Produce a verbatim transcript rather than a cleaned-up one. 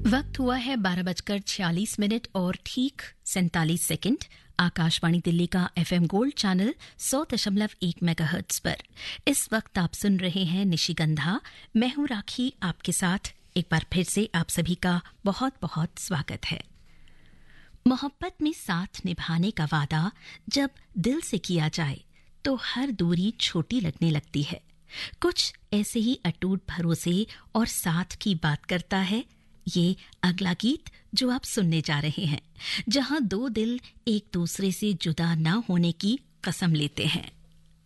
वक्त हुआ है बारह बजकर छियालीस मिनट और ठीक सैंतालीस सेकंड। आकाशवाणी दिल्ली का एफएम गोल्ड चैनल सौ दशमलव एक मेगाहर्ट्ज पर इस वक्त आप सुन रहे हैं निशिगंधा। मैं हूं राखी, आपके साथ एक बार फिर से आप सभी का बहुत बहुत स्वागत है। मोहब्बत में साथ निभाने का वादा जब दिल से किया जाए तो हर दूरी छोटी लगने लगती है। कुछ ऐसे ही अटूट भरोसे और साथ की बात करता है ये अगला गीत जो आप सुनने जा रहे हैं, जहां दो दिल एक दूसरे से जुदा ना होने की कसम लेते हैं।